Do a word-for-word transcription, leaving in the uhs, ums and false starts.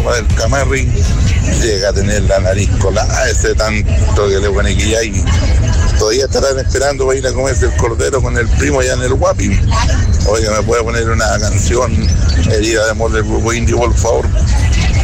con el Camarri, llega a tener la nariz colada, ese tanto que le pone que ya y todavía estarán esperando para ir a comerse el cordero con el primo allá en el Guapi. Oiga, ¿me puede poner una canción, Herida de amor del grupo Indio, por favor?